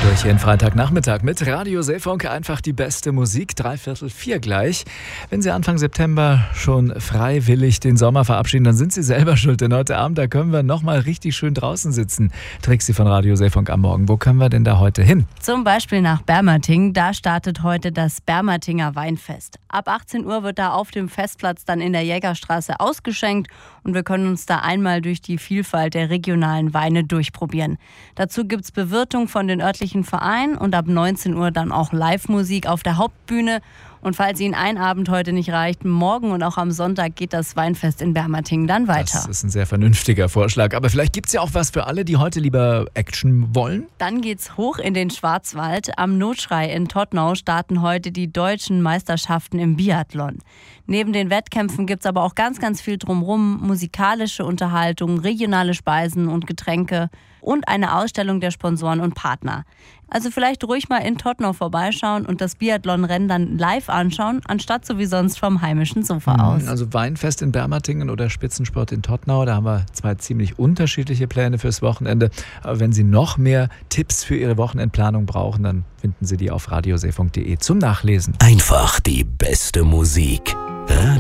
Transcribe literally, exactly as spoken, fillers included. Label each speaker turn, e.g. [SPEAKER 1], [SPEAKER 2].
[SPEAKER 1] Durch jeden Freitagnachmittag mit Radio Seefunk einfach die beste Musik, dreiviertel vier gleich. Wenn Sie Anfang September schon freiwillig den Sommer verabschieden, dann sind Sie selber schuld, denn heute Abend, da können wir nochmal richtig schön draußen sitzen. Trixi von Radio Seefunk am Morgen. Wo können wir denn da heute hin?
[SPEAKER 2] Zum Beispiel nach Bermating. Da startet heute das Bermatinger Weinfest. Ab achtzehn Uhr wird da auf dem Festplatz dann in der Jägerstraße ausgeschenkt und wir können uns da einmal durch die Vielfalt der regionalen Weine durchprobieren. Dazu gibt es Bewirtung von den örtlichen Verein und ab neunzehn Uhr dann auch Live-Musik auf der Hauptbühne. Und falls Ihnen ein Abend heute nicht reicht, morgen und auch am Sonntag geht das Weinfest in Bermating dann weiter.
[SPEAKER 1] Das ist ein sehr vernünftiger Vorschlag. Aber vielleicht gibt es ja auch was für alle, die heute lieber Action wollen.
[SPEAKER 2] Dann geht's hoch in den Schwarzwald. Am Notschrei in Todtnau starten heute die deutschen Meisterschaften im Biathlon. Neben den Wettkämpfen gibt es aber auch ganz, ganz viel drumherum. Musikalische Unterhaltung, regionale Speisen und Getränke und eine Ausstellung der Sponsoren und Partner. Also vielleicht ruhig mal in Todtnau vorbeischauen und das Biathlon-Rennen dann live anschauen, anstatt so wie sonst vom heimischen Sofa aus.
[SPEAKER 1] Also Weinfest in Bermatingen oder Spitzensport in Todtnau, da haben wir zwei ziemlich unterschiedliche Pläne fürs Wochenende. Aber wenn Sie noch mehr Tipps für Ihre Wochenendplanung brauchen, dann finden Sie die auf radioseefunk punkt de zum Nachlesen.
[SPEAKER 3] Einfach die beste Musik. Radio